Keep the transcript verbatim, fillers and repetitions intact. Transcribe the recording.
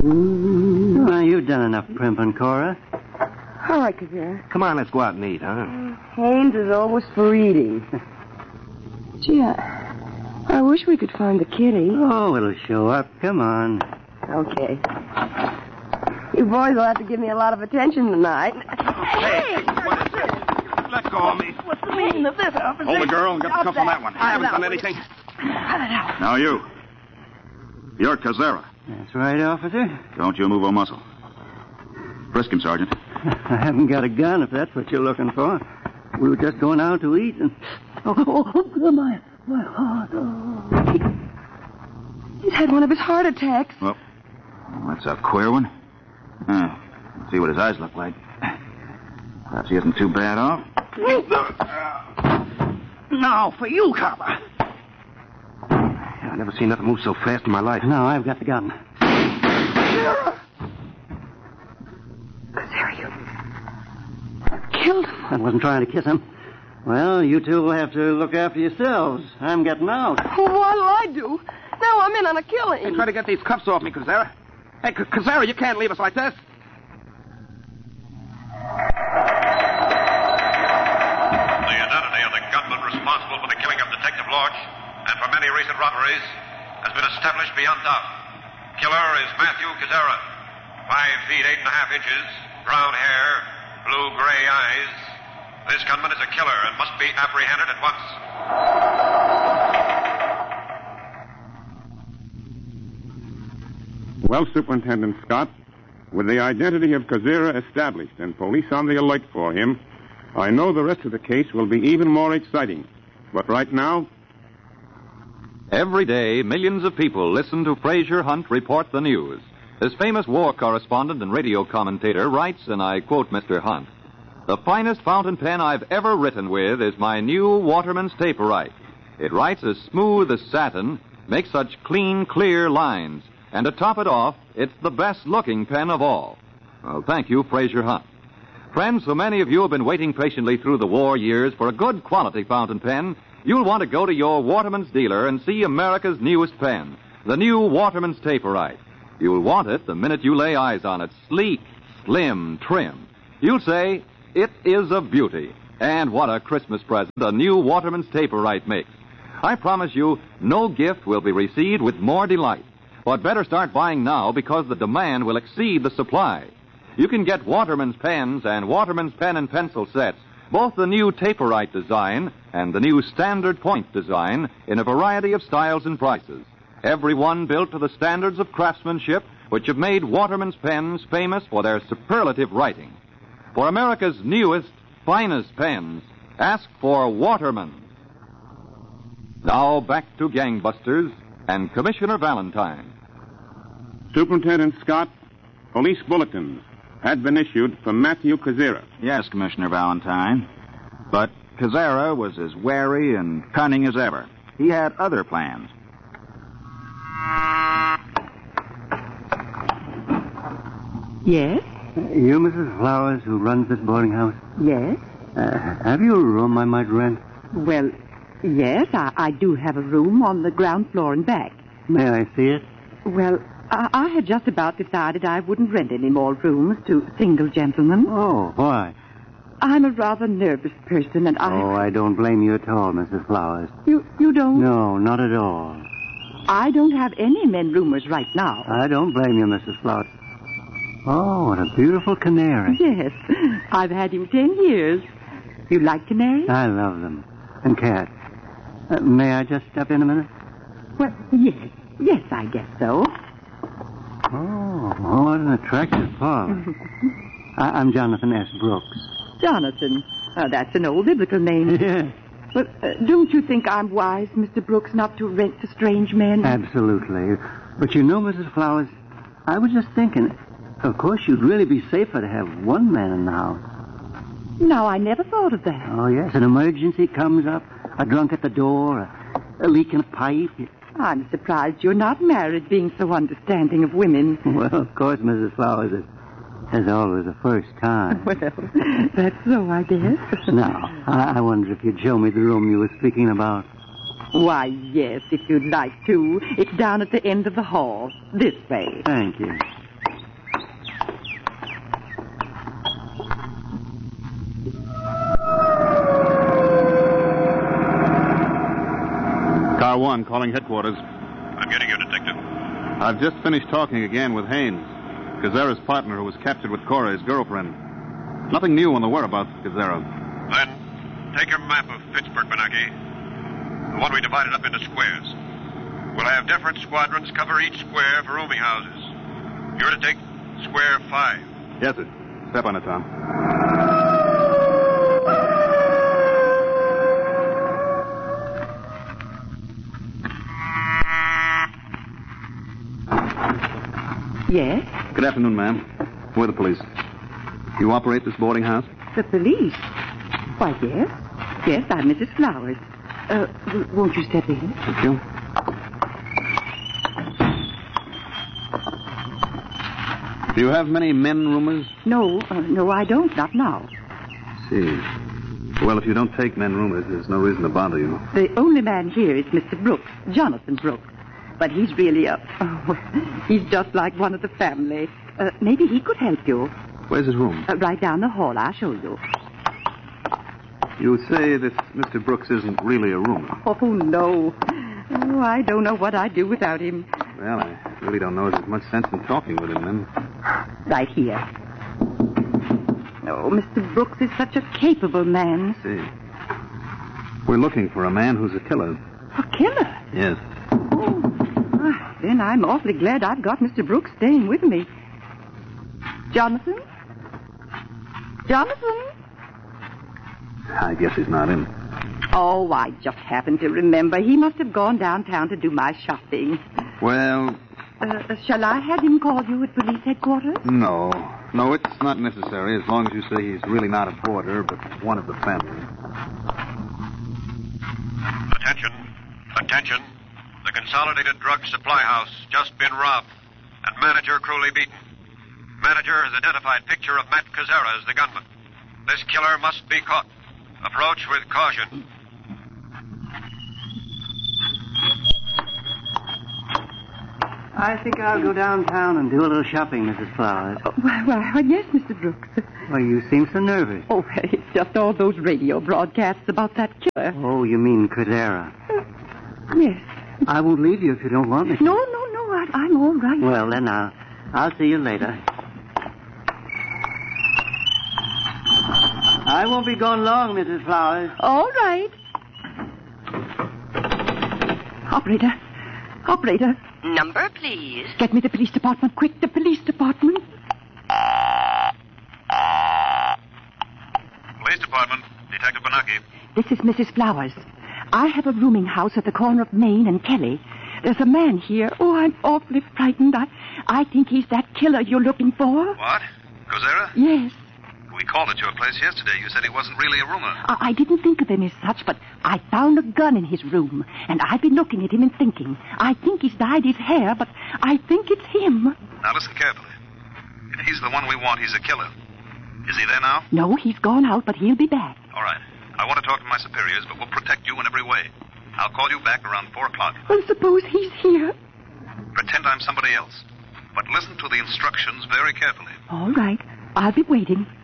Mm. Well, you've done enough primping, Cora. All right, Kazera. Come on, let's go out and eat, huh? Haynes is always for eating. Gee, I, I wish we could find the kitty. Oh, it'll show up. Come on. Okay. You boys will have to give me a lot of attention tonight. Hey, what is this? Let go of me. What's the meaning of this, officer? Hold the girl and get the cuffs on that one. I haven't done anything. Now you. You're Kazera. That's right, officer. Don't you move a muscle. Frisk him, Sergeant. I haven't got a gun, if that's what you're looking for. We were just going out to eat and... Oh, oh, oh my, my heart. Oh. He, he's had one of his heart attacks. Well, that's a queer one. Uh, let's see what his eyes look like. Perhaps he isn't too bad off. Now, for you, copper. I've never seen nothing move so fast in my life. No, I've got the gun. Kazera! Kazera, you... killed him. I wasn't trying to kiss him. Well, you two will have to look after yourselves. I'm getting out. Well, what'll I do? Now I'm in on a killing. Hey, try to get these cuffs off me, Kazera. Hey, K- Kazera, you can't leave us like this. The identity of the gunman responsible for the killing of Detective Lorch and for many recent robberies has been established beyond doubt. Killer is Matthew Kazera. Five feet, eight and a half inches, brown hair, blue-gray eyes. This gunman is a killer and must be apprehended at once. Well, Superintendent Scott, with the identity of Kazera established and police on the alert for him, I know the rest of the case will be even more exciting. But right now... Every day, millions of people listen to Fraser Hunt report the news. This famous war correspondent and radio commentator writes, and I quote Mister Hunt, "The finest fountain pen I've ever written with is my new Waterman's Taperite. It writes as smooth as satin, makes such clean, clear lines, and to top it off, it's the best-looking pen of all." Well, thank you, Fraser Hunt. Friends, so many of you have been waiting patiently through the war years for a good quality fountain pen, you'll want to go to your Waterman's dealer and see America's newest pen, the new Waterman's Taperite. You'll want it the minute you lay eyes on it, sleek, slim, trim. You'll say, it is a beauty. And what a Christmas present a new Waterman's Taperite makes. I promise you, no gift will be received with more delight. But better start buying now because the demand will exceed the supply. You can get Waterman's pens and Waterman's pen and pencil sets, both the new Taperite design and the new Standard Point design, in a variety of styles and prices. Every one built to the standards of craftsmanship which have made Waterman's pens famous for their superlative writing. For America's newest, finest pens, ask for Waterman. Now back to Gangbusters and Commissioner Valentine. Superintendent Scott, police bulletins had been issued for Matthew Kazera. Yes, Commissioner Valentine. But Kazera was as wary and cunning as ever. He had other plans. Yes? You, Missus Flowers, who runs this boarding house? Yes? Uh, have you a room I might rent? Well, yes, I, I do have a room on the ground floor and back. May I see it? Well, I, I had just about decided I wouldn't rent any more rooms to single gentlemen. Oh, why? I'm a rather nervous person, and I... Oh, I don't blame you at all, Missus Flowers. You, you don't? No, not at all. I don't have any men roomers right now. I don't blame you, Missus Flowers. Oh, what a beautiful canary. Yes, I've had him ten years. You like canaries? I love them. And cats. Uh, may I just step in a minute? Well, yes. Yes, I guess so. Oh, what an attractive parlor. I- I'm Jonathan S. Brooks. Jonathan. Uh, that's an old biblical name. Yes. But uh, don't you think I'm wise, Mister Brooks, not to rent to strange men? Absolutely. But you know, Missus Flowers, I was just thinking, of course, you'd really be safer to have one man in the house. No, I never thought of that. Oh, yes. An emergency comes up, a drunk at the door, a, a leak in a pipe. I'm surprised you're not married, being so understanding of women. Well, of course, Missus Flowers, it, there's always a first time. Well, that's so, I guess. Now, I, I wonder if you'd show me the room you were speaking about. Why, yes, if you'd like to. It's down at the end of the hall. This way. Thank you. Star One, calling headquarters. I'm getting you, Detective. I've just finished talking again with Haynes, Kazera's partner who was captured with Cora, his girlfriend. Nothing new on the whereabouts of Kazera. Then, take your map of Pittsburgh, Benaki. The one we divided up into squares. We'll have different squadrons cover each square for rooming houses. You're to take square five. Yes, sir. Step on it, Tom. Yes? Good afternoon, ma'am. We're the police. You operate this boarding house? The police? Why, yes. Yes, I'm Missus Flowers. Uh, w- won't you step in? Thank you. Do you have many men roomers? No, uh, no, I don't. Not now. See. Well, if you don't take men roomers, there's no reason to bother you. The only man here is Mister Brooks, Jonathan Brooks. But he's really a... Oh, he's just like one of the family. Uh, maybe he could help you. Where's his room? Uh, right down the hall. I'll show you. You say that Mister Brooks isn't really a roomer. Oh, no. Oh, I don't know what I'd do without him. Well, I really don't know if there's much sense in talking with him, then. Right here. Oh, Mister Brooks is such a capable man. See. We're looking for a man who's a killer. A killer? Yes. Oh, ah, then I'm awfully glad I've got Mister Brooks staying with me. Jonathan? Jonathan? I guess he's not in. Oh, I just happened to remember. He must have gone downtown to do my shopping. Well... Uh, shall I have him call you at police headquarters? No. No, it's not necessary, as long as you say he's really not a boarder, but one of the family. Attention. Attention. The Consolidated Drug Supply House just been robbed and manager cruelly beaten. Manager has identified picture of Matt Kazera as the gunman. This killer must be caught. Approach with caution. I think I'll go downtown and do a little shopping, Missus Flowers. Oh, why, why, yes, Mister Brooks. Well, you seem so nervous. Oh, it's just all those radio broadcasts about that killer. Oh, you mean Kazera. Uh, yes. I won't leave you if you don't want me to. No, no, no, I, I'm all right. Well, then I'll, I'll see you later. I won't be gone long, Missus Flowers. All right. Operator. Operator. Number, please. Get me the police department. Quick, the police department. Police Department. Detective Benaki. This is Missus Flowers. I have a rooming house at the corner of Main and Kelly. There's a man here. Oh, I'm awfully frightened. I, I think he's that killer you're looking for. What? Kazera? Yes. We called at your place yesterday. You said he wasn't really a roomer. I, I didn't think of him as such, but I found a gun in his room, and I've been looking at him and thinking. I think he's dyed his hair, but I think it's him. Now listen carefully. If he's the one we want, he's a killer. Is he there now? No, he's gone out, but he'll be back. All right. I want to talk to my superiors, but we'll protect you in every way. I'll call you back around four o'clock. Well, suppose he's here. Pretend I'm somebody else. But listen to the instructions very carefully. All right. I'll be waiting.